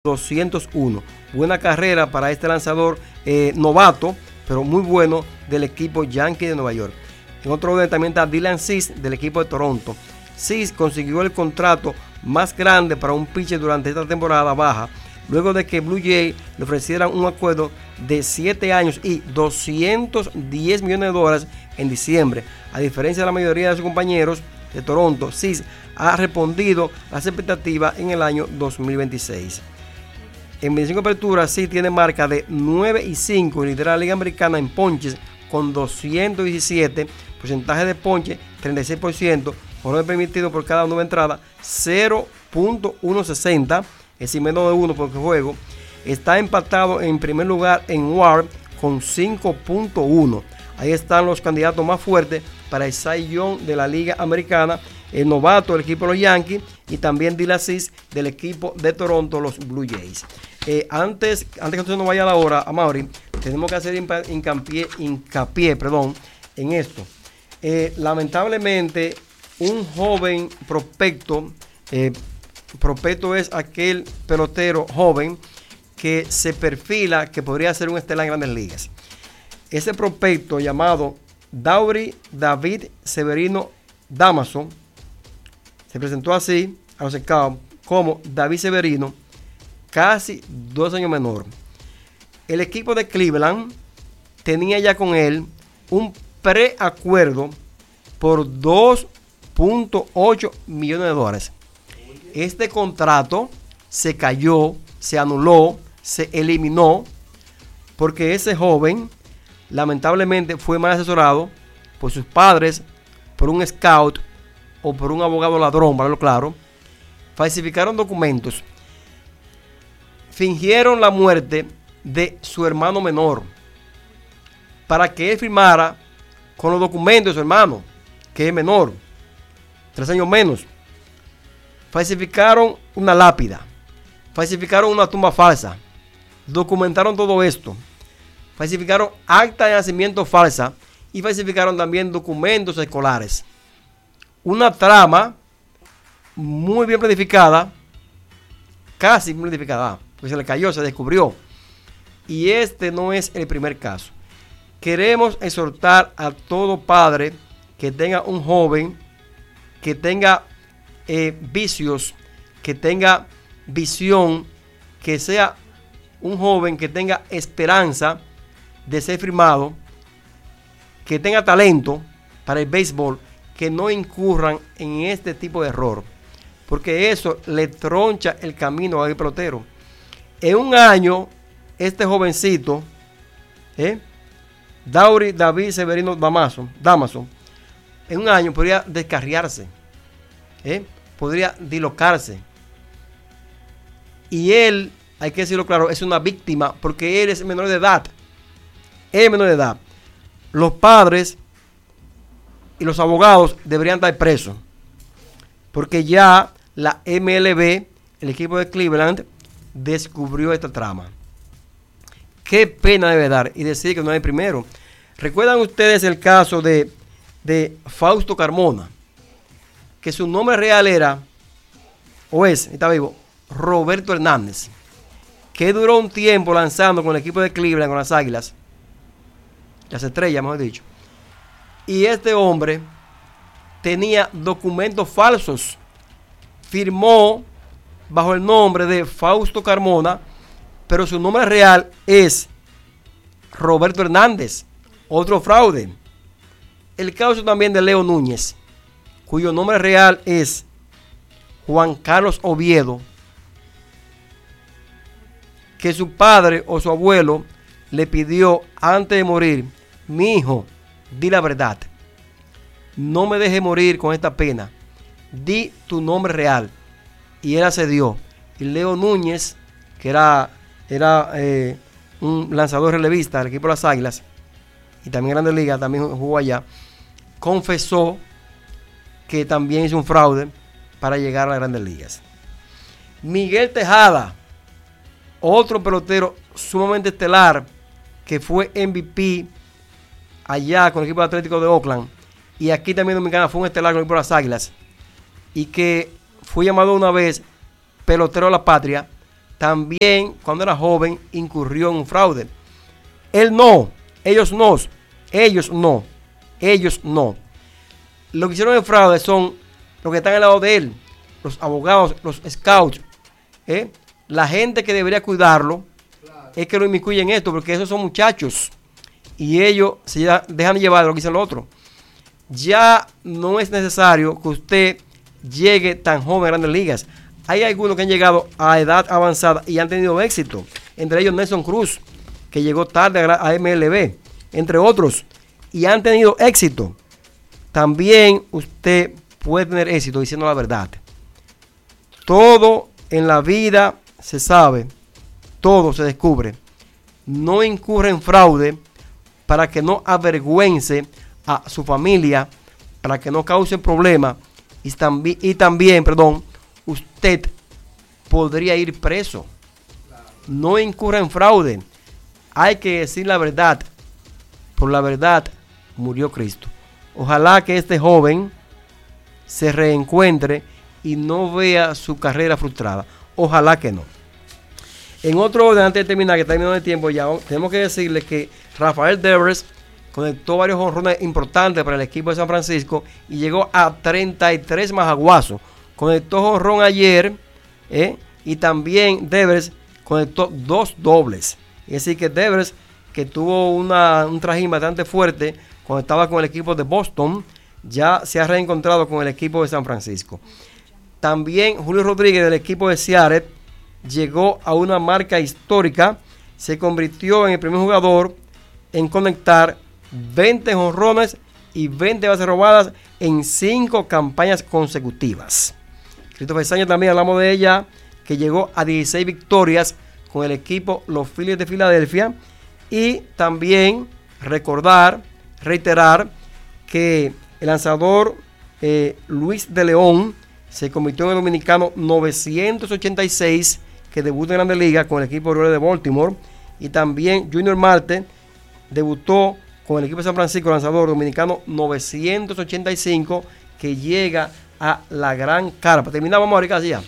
201. Buena carrera para este lanzador novato, pero muy bueno del equipo Yankee de Nueva York. En otro orden también está Dylan Cease del equipo de Toronto. Cease consiguió el contrato más grande para un pitcher durante esta temporada baja, luego de que Blue Jays le ofrecieran un acuerdo de 7 años y $210 millones en diciembre. A diferencia de la mayoría de sus compañeros de Toronto, Cease ha respondido a las expectativas en el año 2026. En 25 aperturas, sí tiene marca de 9-5 y lidera la Liga Americana en ponches con 217, porcentaje de ponche 36%, honrón permitido por cada 9 entradas 0.160, es decir, menos de 1 por juego. Está empatado en primer lugar en WAR con 5.1. Ahí están los candidatos más fuertes para el Cy Young de la Liga Americana, el novato del equipo de los Yankees y también Dylan Cease del equipo de Toronto, los Blue Jays. Antes que usted no vaya a la hora, Amaury, tenemos que hacer hincapié en esto. Lamentablemente, un joven prospecto es aquel pelotero joven que se perfila que podría ser un estelar en Grandes Ligas. Ese prospecto llamado Dauri David Severino Damaso se presentó así a los scouts como David Severino, casi 2 años menor. El equipo de Cleveland tenía ya con él un preacuerdo por $2.8 millones. Este contrato se cayó, se anuló, se eliminó porque ese joven lamentablemente fue mal asesorado por sus padres, por un scout o por un abogado ladrón, para lo claro. Falsificaron documentos, fingieron la muerte de su hermano menor para que él firmara con los documentos de su hermano, que es menor, 3 años menos. Falsificaron una lápida, falsificaron una tumba falsa, documentaron todo esto, falsificaron acta de nacimiento falsa y falsificaron también documentos escolares. Una trama muy bien planificada, casi bien planificada, porque se le cayó, se descubrió. Y este no es el primer caso. Queremos exhortar a todo padre que tenga un joven, que tenga vicios, que tenga visión, que sea un joven que tenga esperanza de ser firmado, que tenga talento para el béisbol, que no incurran en este tipo de error, porque eso le troncha el camino al pelotero. En un año, este jovencito, Dauri David Severino Damaso, en un año podría descarriarse, podría dislocarse. Y él, hay que decirlo claro, es una víctima porque él es menor de edad. Él es menor de edad. Los padres y los abogados deberían estar presos, porque ya la MLB, el equipo de Cleveland, descubrió esta trama. Qué pena debe dar y decir que no hay primero. ¿Recuerdan ustedes el caso de Fausto Carmona? Que su nombre real era, o es, está vivo, Roberto Hernández, que duró un tiempo lanzando con el equipo de Cleveland, con las Águilas, las Estrellas, mejor dicho. Y este hombre tenía documentos falsos. Firmó bajo el nombre de Fausto Carmona, pero su nombre real es Roberto Hernández. Otro fraude. El caso también de Leo Núñez, cuyo nombre real es Juan Carlos Oviedo, que su padre o su abuelo le pidió antes de morir: mi hijo, di la verdad, no me deje morir con esta pena, di tu nombre real. Y él accedió. Y Leo Núñez, que era un lanzador relevista del equipo de las Águilas y también Grandes Ligas, también jugó allá, confesó que también hizo un fraude para llegar a las Grandes Ligas. Miguel Tejada, otro pelotero sumamente estelar, que fue MVP allá con el equipo Atlético de Oakland, y aquí también Dominicana fue un estelar con el equipo de las Águilas, y que fue llamado una vez pelotero de la patria, también cuando era joven incurrió en un fraude. Él no, ellos no, ellos no, ellos no. Lo que hicieron el fraude son los que están al lado de él, los abogados, los scouts, la gente que debería cuidarlo, es que lo inmiscuyen en esto, porque esos son muchachos y ellos se dejan llevar de lo que dice el otro. Ya no es necesario que usted llegue tan joven a Grandes Ligas. Hay algunos que han llegado a edad avanzada y han tenido éxito, entre ellos Nelson Cruz, que llegó tarde a MLB, entre otros, y han tenido éxito. También usted puede tener éxito diciendo la verdad. Todo en la vida se sabe, todo se descubre. No incurre en fraude para que no avergüence a su familia, para que no cause problemas y también, usted podría ir preso. No incurra en fraude. Hay que decir la verdad. Por la verdad murió Cristo. Ojalá que este joven se reencuentre y no vea su carrera frustrada. Ojalá que no. En otro orden, antes de terminar, que está terminando el tiempo ya, tenemos que decirle que Rafael Devers conectó varios jonrones importantes para el equipo de San Francisco y llegó a 33 majaguazos. Conectó jonrón ayer, y también Devers conectó 2 dobles. Es decir, que Devers, que tuvo un trajín bastante fuerte cuando estaba con el equipo de Boston, ya se ha reencontrado con el equipo de San Francisco. También Julio Rodríguez del equipo de Seattle llegó a una marca histórica, se convirtió en el primer jugador en conectar 20 jonrones y 20 bases robadas en 5 campañas consecutivas. Christopher Saña también hablamos de ella, que llegó a 16 victorias con el equipo los Phillies de Filadelfia. Y también reiterar que el lanzador Luis de León se convirtió en el dominicano 986 que debuta en Grandes Ligas con el equipo de Baltimore. Y también Junior Marte debutó con el equipo de San Francisco, lanzador dominicano 985, que llega a la gran carpa. Terminamos ahorita ya.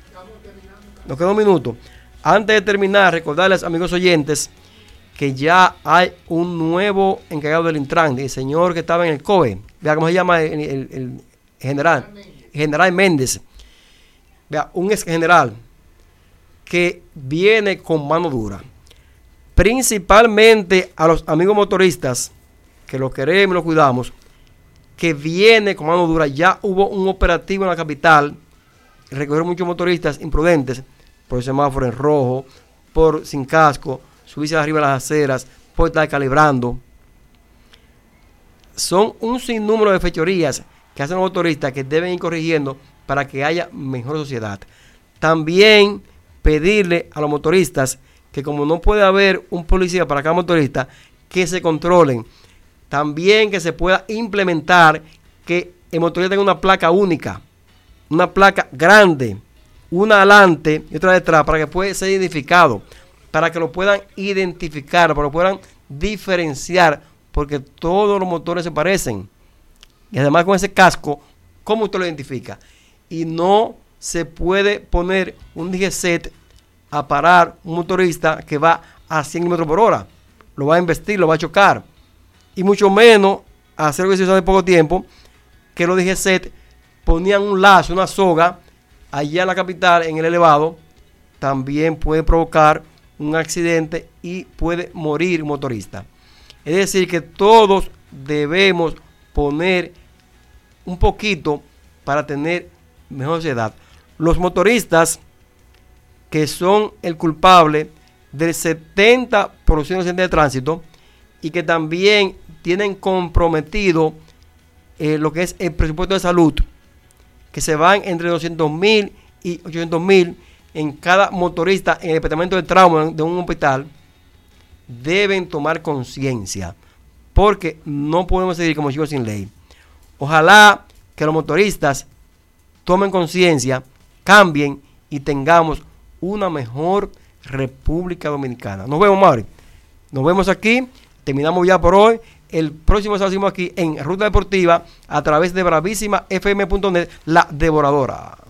Nos queda un minuto. Antes de terminar, recordarles, amigos oyentes, que ya hay un nuevo encargado del Intran, el señor que estaba en el COE. Vea cómo se llama el general Méndez. Vea, un ex general que viene con mano dura. Principalmente a los amigos motoristas, que los queremos y los cuidamos, que viene con mano dura. Ya hubo un operativo en la capital, recogieron muchos motoristas imprudentes por el semáforo en rojo, por sin casco, subirse arriba de las aceras, por estar calibrando. Son un sinnúmero de fechorías que hacen los motoristas que deben ir corrigiendo para que haya mejor sociedad. También pedirle a los motoristas que, como no puede haber un policía para cada motorista, que se controlen. También que se pueda implementar que el motorista tenga una placa única, una placa grande, una adelante y otra detrás, para que pueda ser identificado, para que lo puedan identificar, para que lo puedan diferenciar, porque todos los motores se parecen. Y además con ese casco, ¿cómo usted lo identifica? Y no se puede poner un DGZ a parar un motorista que va a 100 km por hora. Lo va a embestir, lo va a chocar. Y mucho menos hacer lo que se hizo hace poco tiempo, que los DGZ ponían un lazo, una soga, allá en la capital, en el elevado. También puede provocar un accidente y puede morir un motorista. Es decir, que todos debemos poner un poquito para tener mejor sociedad. Los motoristas, que son el culpable del 70% de accidentes de tránsito y que también tienen comprometido lo que es el presupuesto de salud, que se van entre 200,000 y 800,000 en cada motorista en el departamento de trauma de un hospital, deben tomar conciencia, porque no podemos seguir como chicos sin ley. Ojalá que los motoristas tomen conciencia, cambien y tengamos una mejor República Dominicana. Nos vemos, Mauri. Nos vemos aquí. Terminamos ya por hoy. El próximo sábado seguimos aquí en Ruta Deportiva a través de bravísimafm.net, la devoradora.